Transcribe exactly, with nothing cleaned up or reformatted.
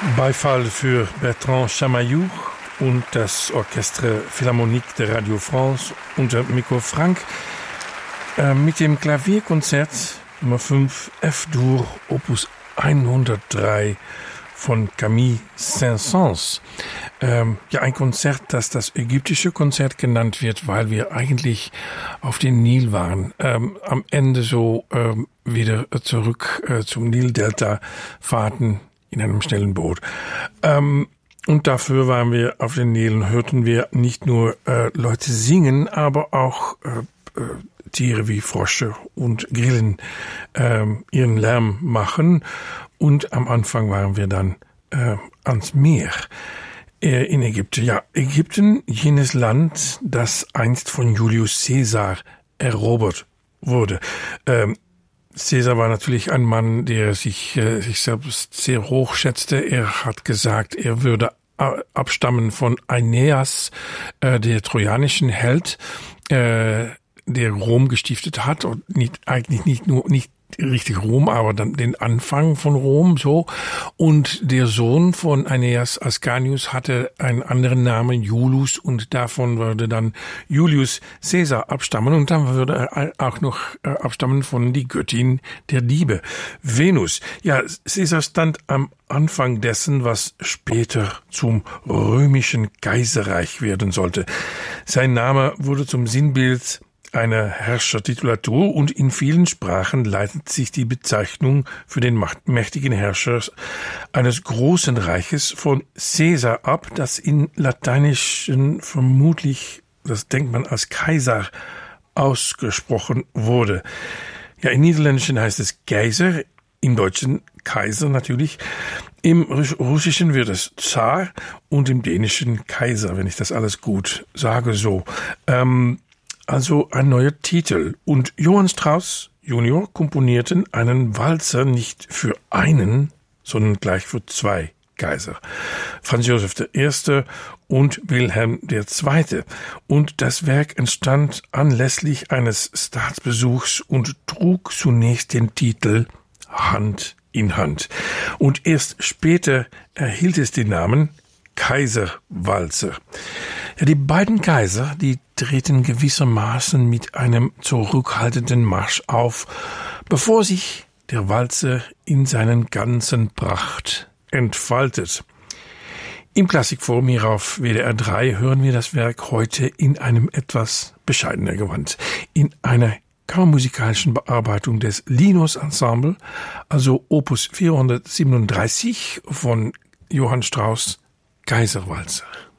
Beifall für Bertrand Chamayou und das Orchestre Philharmonique de Radio France unter Mikko Frank äh, mit dem Klavierkonzert Nummer fünf F-Dur Opus hundertdrei von Camille Saint-Saëns. Ähm, ja, ein Konzert, das das ägyptische Konzert genannt wird, weil wir eigentlich auf den Nil waren. Ähm, am Ende so ähm, wieder zurück äh, zum Nildelta fahrten in einem schnellen Boot. Ähm, und dafür waren wir auf den Nil und hörten wir nicht nur äh, Leute singen, aber auch äh, äh, Tiere wie Frösche und Grillen äh, ihren Lärm machen. Und am Anfang waren wir dann äh, ans Meer äh, in Ägypten. Ja, Ägypten, jenes Land, das einst von Julius Caesar erobert wurde. Ähm, Caesar war natürlich ein Mann, der sich, äh, sich selbst sehr hoch schätzte. Er hat gesagt, er würde abstammen von Aeneas, äh, der trojanischen Held, äh, der Rom gestiftet hat und nicht, eigentlich nicht nur, nicht richtig Rom, aber dann den Anfang von Rom, so. Und der Sohn von Aeneas, Ascanius, hatte einen anderen Namen, Iulus, und davon würde dann Julius Caesar abstammen, und dann würde er auch noch abstammen von die Göttin der Liebe, Venus. Ja, Caesar stand am Anfang dessen, was später zum römischen Kaiserreich werden sollte. Sein Name wurde zum Sinnbild einer Herrschertitulatur, und in vielen Sprachen leitet sich die Bezeichnung für den mächtigen Herrscher eines großen Reiches von Caesar ab, das in Lateinischen vermutlich, das denkt man, als Kaiser ausgesprochen wurde. Ja, im Niederländischen heißt es Kaiser, im Deutschen Kaiser natürlich, im Russischen wird es Zar und im Dänischen Kaiser, wenn ich das alles gut sage so. Ähm, Also ein neuer Titel. Und Johann Strauss Junior komponierten einen Walzer nicht für einen, sondern gleich für zwei Kaiser. Franz Josef der Erste und Wilhelm der Zweite. Und das Werk entstand anlässlich eines Staatsbesuchs und trug zunächst den Titel Hand in Hand. Und erst später erhielt es den Namen Kaiserwalzer. Ja, die beiden Kaiser, die treten gewissermaßen mit einem zurückhaltenden Marsch auf, bevor sich der Walzer in seinen ganzen Pracht entfaltet. Im Klassikforum hier auf W D R drei hören wir das Werk heute in einem etwas bescheidener Gewand, in einer kammermusikalischen Bearbeitung des Linus Ensemble, also Opus vierhundertsiebenunddreißig von Johann Strauss, Kaiserwalzer.